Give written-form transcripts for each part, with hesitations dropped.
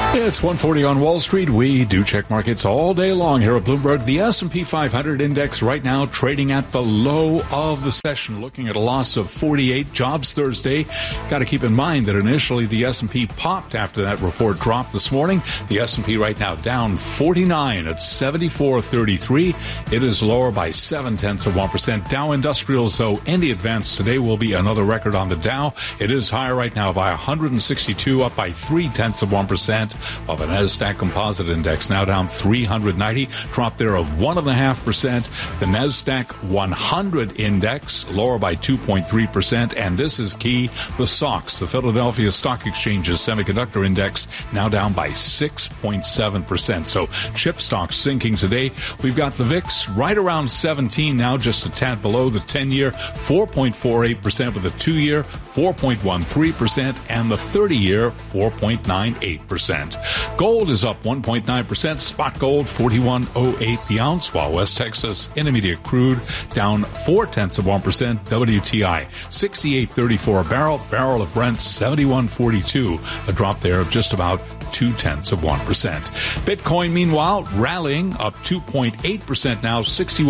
It's 1:40 on Wall Street. We do check markets all day long here at Bloomberg. The S&P 500 index right now trading at the low of the session, looking at a loss of 48. Jobs Thursday. Got to keep in mind that initially the S&P popped after that report dropped this morning. The S&P right now down 49 at 74.33. It is lower by 0.7%. Dow Industrials, though, in the advance today will be another record on the Dow. It is higher right now by 162, up by 0.3%. Of a NASDAQ Composite Index now down 390, drop there of 1.5%. The NASDAQ 100 Index lower by 2.3%, and this is key, the SOX, the Philadelphia Stock Exchange's Semiconductor Index, now down by 6.7%. So chip stocks sinking today. We've got the VIX right around 17 now, just a tad below the 10-year, 4.48% with the 2-year, 4.13%, and the 30-year, 4.98%. Gold is up 1.9%. Spot gold, $41.08 the ounce, while West Texas Intermediate crude down 0.4%. WTI, $68.34 a barrel. Barrel of Brent, $71.42. A drop there of just about 0.2%. Bitcoin, meanwhile, rallying up 2.8% now,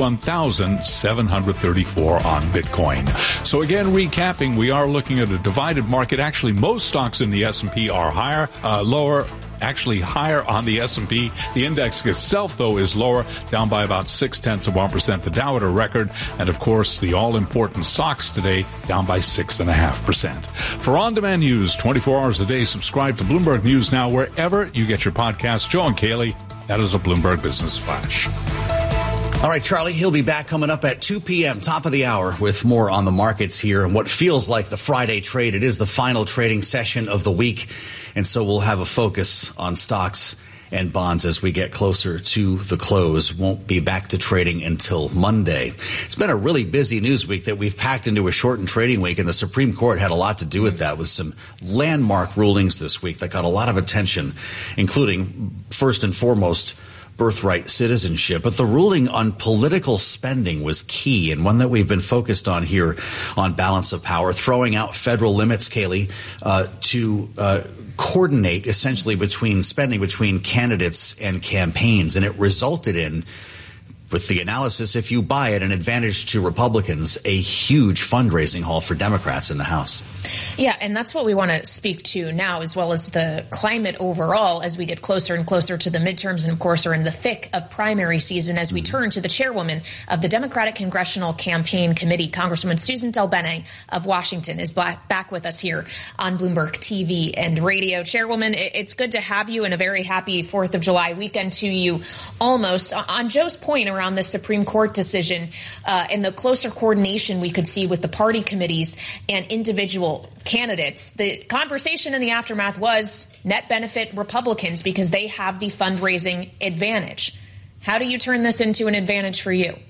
61,734 on Bitcoin. So again, recapping, we are looking at a divided market. Actually, most stocks in the S&P are actually higher on the S&P. The index itself, though, is lower, down by about 0.6%. The Dow at a record, and of course, the all-important SOX today down by 6.5%. For on-demand news, 24 hours a day, subscribe to Bloomberg News Now wherever you get your podcasts. Joe and Kaylee, that is a Bloomberg Business Flash. All right, Charlie, he'll be back coming up at 2 p.m., top of the hour, with more on the markets here and what feels like the Friday trade. It is the final trading session of the week, and so we'll have a focus on stocks and bonds as we get closer to the close. Won't be back to trading until Monday. It's been a really busy news week that we've packed into a shortened trading week, and the Supreme Court had a lot to do with that, with some landmark rulings this week that got a lot of attention, including, first and foremost, birthright citizenship. But the ruling on political spending was key, and one that we've been focused on here on Balance of Power, throwing out federal limits, Kaylee, to coordinate essentially between spending between candidates and campaigns. And it resulted in, with the analysis, if you buy it, an advantage to Republicans, a huge fundraising haul for Democrats in the House. Yeah, and that's what we want to speak to now, as well as the climate overall as we get closer and closer to the midterms, and of course are in the thick of primary season, as we turn to the chairwoman of the Democratic Congressional Campaign Committee, Congresswoman Susan DelBene of Washington, is back with us here on Bloomberg TV and radio. Chairwoman, it's good to have you, and a very happy 4th of July weekend to you almost. On Joe's point around the Supreme Court decision and the closer coordination we could see with the party committees and individual candidates, the conversation in the aftermath was net benefit Republicans because they have the fundraising advantage. How do you turn this into an advantage for you?